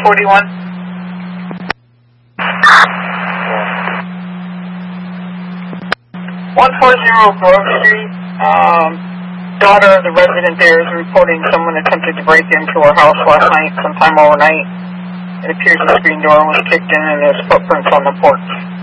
41. 140 Grove Street. Daughter of the resident there is reporting someone attempted to break into her house last night, sometime overnight. It appears the screen door was kicked in and there's footprints on the porch.